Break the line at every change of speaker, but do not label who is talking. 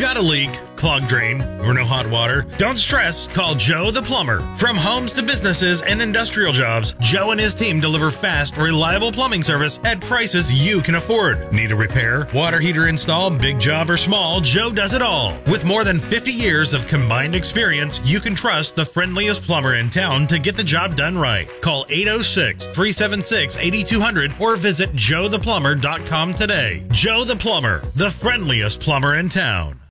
Got a leak, clogged drain, or no hot water? Don't stress. Call Joe the Plumber. From homes to businesses and industrial jobs, Joe and his team deliver fast, reliable plumbing service at prices you can afford. Need a repair, water heater install, big job or small, Joe does it all. With more than 50 years of combined experience, you can trust the friendliest plumber in town to get the job done right. Call 806-376-8200 or visit joetheplumber.com today. Joe the Plumber, the friendliest plumber in town.